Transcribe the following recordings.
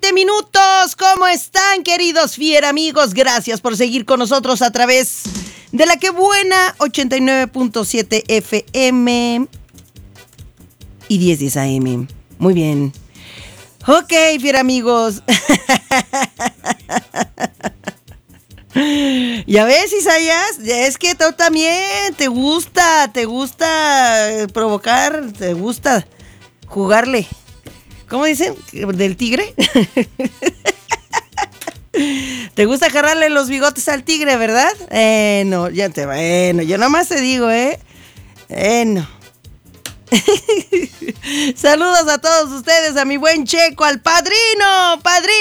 minutos. ¿Cómo están, queridos fiera amigos? Gracias por seguir con nosotros a través de la que buena 89.7 FM y 1010 AM. Muy bien. Ok, fiera amigos. Ya ves, Isaías, es que tú también te gusta provocar, te gusta jugarle. ¿Cómo dicen? ¿Del tigre? ¿Te gusta agarrarle los bigotes al tigre, verdad? No, yo nomás te digo, no. Saludos a todos ustedes, a mi buen Checo, al padrino,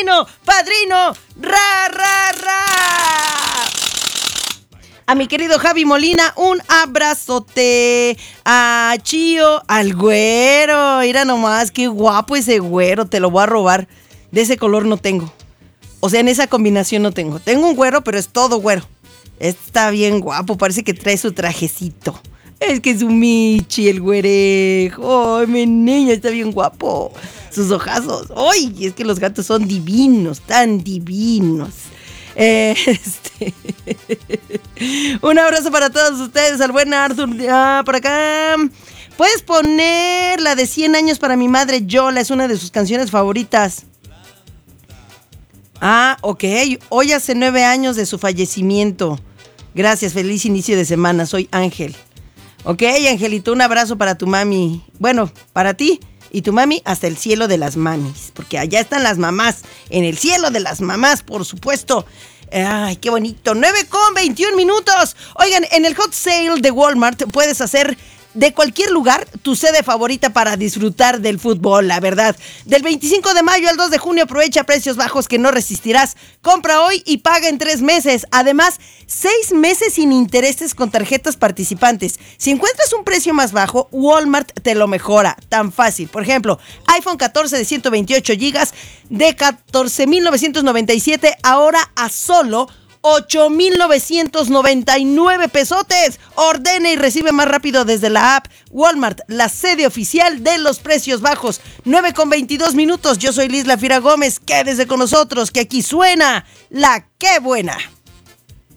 ra, ra, ra. A mi querido Javi Molina, un abrazote. A Chío, al güero. Mira nomás, qué guapo ese güero, te lo voy a robar. De ese color no tengo. O sea, en esa combinación no tengo. Tengo un güero, pero es todo güero. Está bien guapo, parece que trae su trajecito. Es que es un Michi, el güerejo. Ay, mi niño, está bien guapo. Sus ojazos. Ay, es que los gatos son divinos, tan divinos. Un abrazo para todos ustedes, al buen Arthur. Por acá. Puedes poner la de 100 años para mi madre Yola, es una de sus canciones favoritas. Ok. Hoy hace 9 años de su fallecimiento. Gracias, feliz inicio de semana. Soy Ángel. Ok, Angelito, un abrazo para tu mami. Bueno, para ti y tu mami hasta el cielo de las mamis. Porque allá están las mamás. En el cielo de las mamás, por supuesto. Ay, qué bonito. 9:21. Oigan, en el Hot Sale de Walmart puedes hacer de cualquier lugar tu sede favorita para disfrutar del fútbol, la verdad. Del 25 de mayo al 2 de junio aprovecha precios bajos que no resistirás. Compra hoy y paga en 3 meses. Además, 6 meses sin intereses con tarjetas participantes. Si encuentras un precio más bajo, Walmart te lo mejora. Tan fácil. Por ejemplo, iPhone 14 de 128 GB de 14,997 ahora a solo 8,999 pesotes. Ordena y recibe más rápido desde la app. Walmart, la sede oficial de los precios bajos. 9:22. Yo soy Liz La Fiera Gómez. Quédese con nosotros que aquí suena la que buena.